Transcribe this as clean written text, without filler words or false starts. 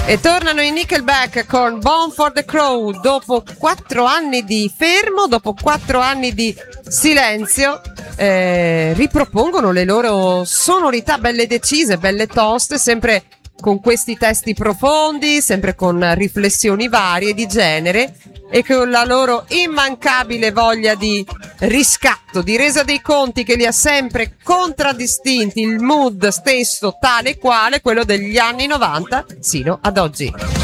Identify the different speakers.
Speaker 1: E tornano i Nickelback con Born for the Crow dopo 4 anni di fermo, dopo 4 anni di silenzio. Ripropongono le loro sonorità belle decise, belle toste, sempre con questi testi profondi, sempre con riflessioni varie di genere e con la loro immancabile voglia di riscatto, di resa dei conti che li ha sempre contraddistinti, il mood stesso tale e quale, quello degli anni 90 sino ad oggi.